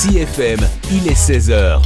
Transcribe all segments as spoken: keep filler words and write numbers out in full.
C F M, il est seize heures.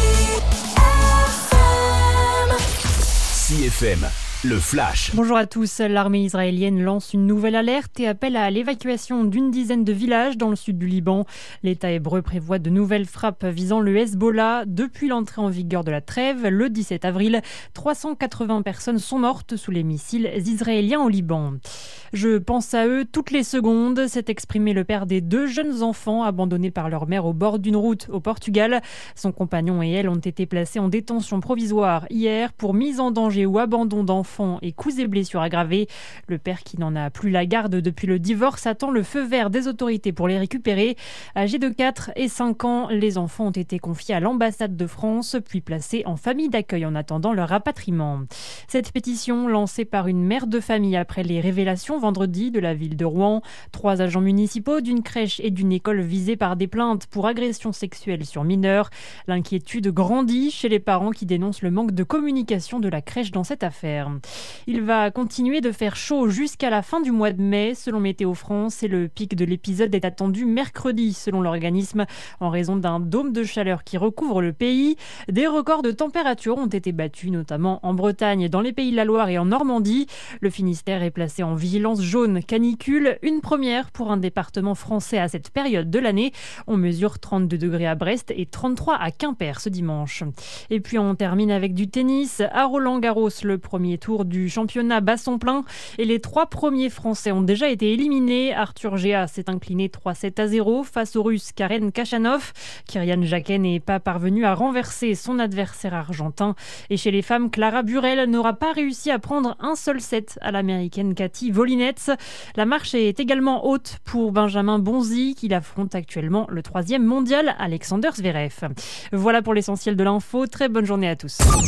C F M, le flash. Bonjour à tous. L'armée israélienne lance une nouvelle alerte et appelle à l'évacuation d'une dizaine de villages dans le sud du Liban. L'État hébreu prévoit de nouvelles frappes visant le Hezbollah. Depuis l'entrée en vigueur de la trêve, le dix-sept avril, trois cent quatre-vingts personnes sont mortes sous les missiles israéliens au Liban. Je pense à eux toutes les secondes, s'est exprimé le père des deux jeunes enfants abandonnés par leur mère au bord d'une route au Portugal. Son compagnon et elle ont été placés en détention provisoire hier pour mise en danger ou abandon d'enfants et coups et blessures aggravés. Le père, qui n'en a plus la garde depuis le divorce, attend le feu vert des autorités pour les récupérer. Âgés de quatre et cinq ans, les enfants ont été confiés à l'ambassade de France, puis placés en famille d'accueil en attendant leur rapatriement. Cette pétition, lancée par une mère de famille après les révélations vendredi de la ville de Rouen, trois agents municipaux d'une crèche et d'une école visés par des plaintes pour agression sexuelle sur mineurs. L'inquiétude grandit chez les parents qui dénoncent le manque de communication de la crèche dans cette affaire. Il va continuer de faire chaud jusqu'à la fin du mois de mai, selon Météo France, et le pic de l'épisode est attendu mercredi, selon l'organisme, en raison d'un dôme de chaleur qui recouvre le pays. Des records de température ont été battus, notamment en Bretagne, dans les Pays de la Loire et en Normandie. Le Finistère est placé en vigilance jaune canicule, une première pour un département français à cette période de l'année. On mesure trente-deux degrés à Brest et trente-trois à Quimper ce dimanche. Et puis on termine avec du tennis. À Roland-Garros, le premier tour du championnat bat son plein et les trois premiers Français ont déjà été éliminés. Arthur Géa s'est incliné trois sept à zéro face au Russe Karen Khachanov. Kyrian Jacquet n'est pas parvenu à renverser son adversaire argentin. Et chez les femmes, Clara Burel n'aura pas réussi à prendre un seul set à l'américaine Cathy Volinets. La marche est également haute pour Benjamin Bonzi, qui affronte actuellement le troisième mondial Alexander Zverev. Voilà pour l'essentiel de l'info. Très bonne journée à tous.